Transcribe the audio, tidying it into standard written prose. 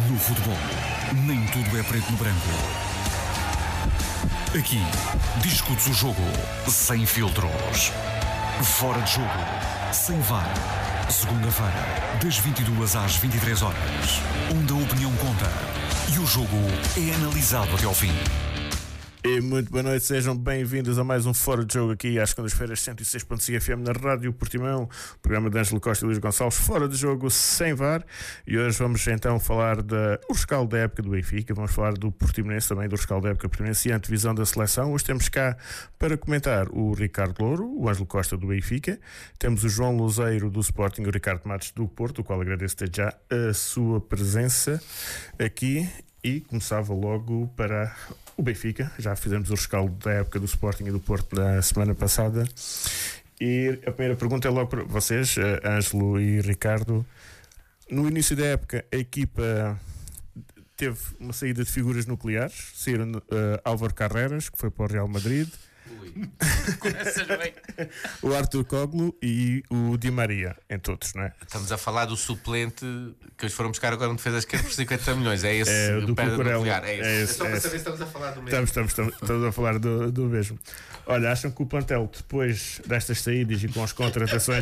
No futebol, nem tudo é preto no branco. Aqui, discute-se o jogo sem filtros. Fora de jogo, sem VAR. Segunda-feira, das 22 às 23 horas. Onde a opinião conta e o jogo é analisado até ao fim. E muito boa noite, sejam bem-vindos a mais um Fora de Jogo aqui às segundas-feiras 106.5 FM na Rádio Portimão, programa de Ângelo Costa e Luís Gonçalves, Fora de Jogo sem VAR. E hoje vamos então falar do rescaldo da época do Benfica, vamos falar do Portimonense também, do rescaldo da época Portimonense e a antevisão da seleção. Hoje temos cá para comentar o Ricardo Louro, o Ângelo Costa do Benfica, temos o João Luzeiro do Sporting e o Ricardo Matos do Porto, o qual agradeço desde já a sua presença aqui. E começava logo para o Benfica. Já fizemos o rescaldo da época do Sporting e do Porto na semana passada. E a primeira pergunta é logo para vocês, Ângelo e Ricardo. No início da época, a equipa teve uma saída de figuras nucleares. Saíram Álvaro Carreras, que foi para o Real Madrid. O Arthur Koglu e o Di Maria, entre outros, não é? Estamos a falar do suplente que eles foram buscar agora no defesa esquerda por 50 milhões. É esse do pedra nuclear. É só para saber se estamos a falar do mesmo. Estamos a falar do mesmo. Olha, acham que o plantel, depois destas saídas e com as contratações